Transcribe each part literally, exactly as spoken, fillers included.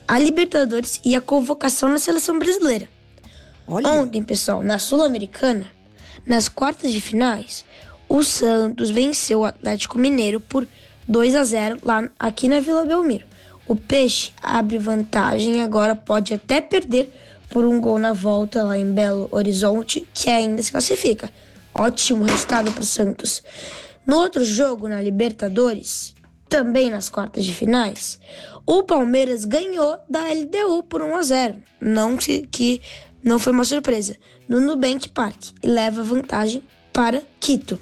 a Libertadores e a convocação na seleção brasileira. Olha. Ontem, pessoal, na Sul-Americana, nas quartas de finais, o Santos venceu o Atlético Mineiro por dois a zero lá aqui na Vila Belmiro. O Peixe abre vantagem e agora pode até perder por um gol na volta lá em Belo Horizonte, que ainda se classifica. Ótimo resultado para o Santos. No outro jogo, na Libertadores, também nas quartas de finais, o Palmeiras ganhou da L D U por um a zero. Não que, que não foi uma surpresa. No Nubank Park, e leva vantagem para Quito.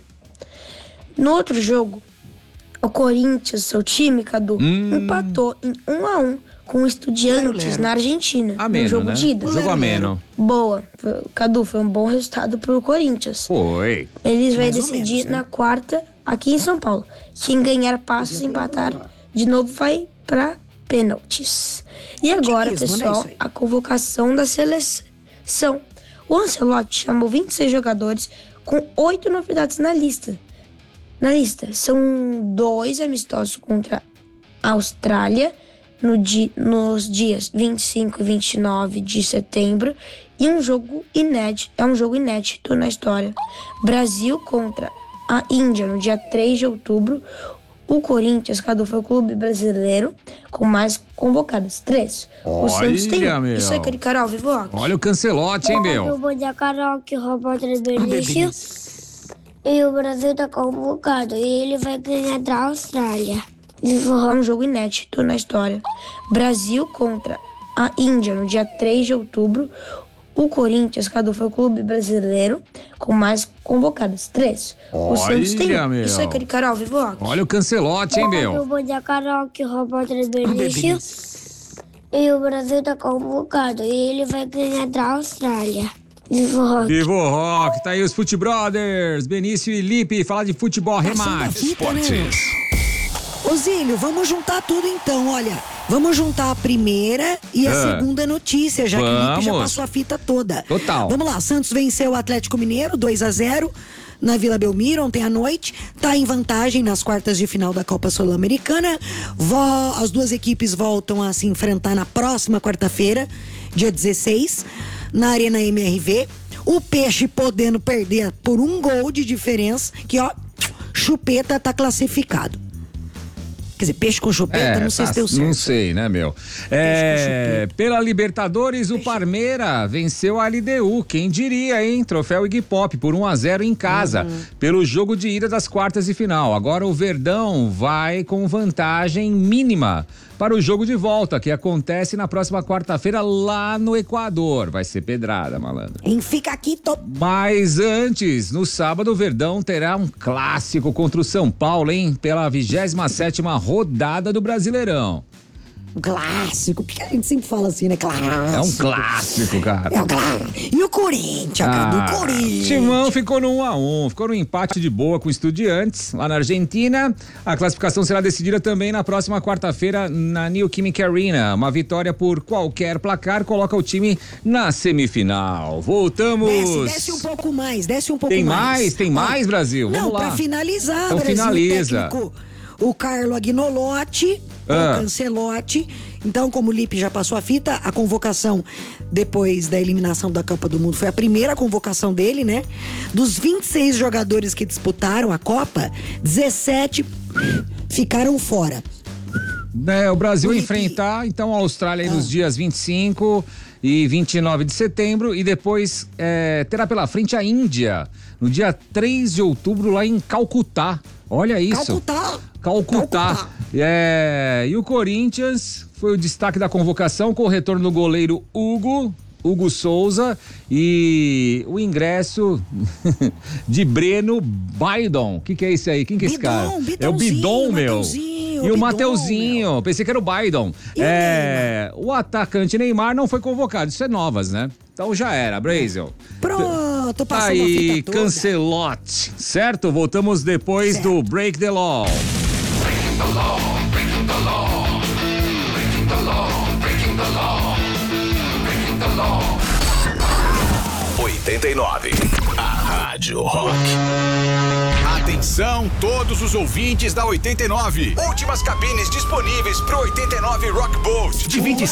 No outro jogo, o Corinthians, seu time, Cadu, hum. empatou em um a um com o Estudiantes na Argentina. Ameno, no jogo né? de ida. Jogo ameno. Boa. Cadu, foi um bom resultado pro Corinthians. Foi. Eles vão Mais ou decidir menos, né? na quarta aqui em São Paulo. Quem ganhar passos e empatar de novo vai para pênaltis. E agora, Otimismo, né, pessoal, isso aí? a convocação da seleção. O Ancelotti chamou vinte e seis jogadores com oito novidades na lista. Na lista, são dois amistosos contra a Austrália no di- nos dias vinte e cinco e vinte e nove de setembro e um jogo inédito, é um jogo inédito na história. Brasil contra a Índia no dia três de outubro. O Corinthians, Cadu, foi o clube brasileiro com mais convocados, três. O Santos tem Olha, um. meu. Isso aí, Carol, Vivox. Olha o Cancelote, hein, meu? Bom dia, Carol, que roubou três Benício. E o Brasil tá convocado. E ele vai ganhar da Austrália. É um jogo inédito na história. Brasil contra a Índia no dia três de outubro. O Corinthians, Cadu, foi o clube brasileiro com mais convocados, três. O Santos tem um. meu. Isso aí, Carol, Vivox. Olha o Cancelote, hein, meu? Bom dia, Carol, que roubou três Benício. E o Brasil tá convocado. E ele vai ganhar da Austrália. Vivo Vivo Rock, tá aí os Fute Brothers, Benício e Lipe, falar de futebol, remate. Esportes. Ô Zílio, vamos juntar tudo então, olha. Vamos juntar a primeira e a Ah. segunda notícia, já que o Lipe já Vamos. passou a fita toda. Total. Vamos lá, Santos venceu o Atlético Mineiro dois a zero na Vila Belmiro ontem à noite. Tá em vantagem nas quartas de final da Copa Sul-Americana. Vo- As duas equipes voltam a se enfrentar na próxima quarta-feira, dia dezesseis, na Arena M R V. O Peixe podendo perder por um gol de diferença, que ó, Chupeta tá classificado. Quer dizer, peixe com chupeta, não sei tá- se deu certo. Não sei, né, meu? É, pela Libertadores, o Parmeira venceu a L D U. Quem diria, hein? Troféu Iggy Pop por um a zero em casa, Uhum. pelo jogo de ida das quartas de final. Agora o Verdão vai com vantagem mínima para o jogo de volta, que acontece na próxima quarta-feira lá no Equador. Vai ser pedrada, malandro. Em Fica Aqui, tô... Mas antes, no sábado, o Verdão terá um clássico contra o São Paulo, hein? Pela vigésima sétima rodada do Brasileirão. Um clássico, porque a gente sempre fala assim, né? Clássico. É um clássico, cara. É um clássico. E o Corinthians, cara, Ah, do Corinthians. Timão ficou no um a um, ficou no empate de boa com o Estudiantes, lá na Argentina. A classificação será decidida também na próxima quarta-feira na Neoquímica Arena. Uma vitória por qualquer placar coloca o time na semifinal. Voltamos. Desce, desce um pouco mais, desce um pouco Tem mais. mais, tem mais, Brasil. Vamos Não, lá. pra finalizar, Então Brasil, finaliza. o técnico, o Carlo Agnolotti, Ah. o Cancelotti. Então, como o Lipe já passou a fita, a convocação depois da eliminação da Copa do Mundo foi a primeira convocação dele, né? Dos vinte e seis jogadores que disputaram a Copa, dezessete ficaram fora. É, o Brasil Felipe. enfrentar, então, a Austrália aí Ah. nos dias vinte e cinco e vinte e nove de setembro e depois é, terá pela frente a Índia, no dia três de outubro lá em Calcutá. Olha isso. Calcutá. Calcutá. Calcutá. É, e o Corinthians foi o destaque da convocação com o retorno do goleiro Hugo, Hugo Souza e o ingresso de Breno Baidon. O que que é isso aí? Quem que é esse Bidon, cara? É o Bidonzinho, Bidon, meu. Mateuzinho, E o Bidon, Mateuzinho. Pensei que era o Baidon. E o É, o atacante Neymar não foi convocado. Isso é novas, né? Então já era, Brazel. Pronto, passou a Aí, fita toda. Cancelote, certo? Voltamos depois Certo. do Break the Law. oitenta e nove. A Rádio Rock. Atenção, todos os ouvintes da oitenta e nove. Últimas cabines disponíveis pro oitenta e nove Rock Boat. De vinte